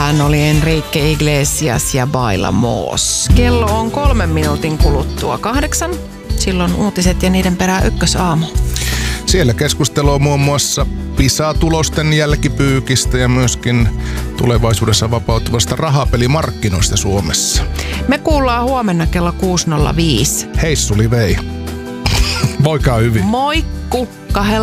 Hän oli Enrique Iglesias ja Baila Moos. Kello on 3 minuutin kuluttua 8. Silloin uutiset ja niiden perään Ykkösaamu. Siellä keskustelua muun muassa PISA-tulosten jälkipyykistä ja myöskin tulevaisuudessa vapautuvasta rahapelimarkkinoista Suomessa. Me kuullaan huomenna kello 6.05. Hei Suli vei. Voikaa hyvin. Moikku!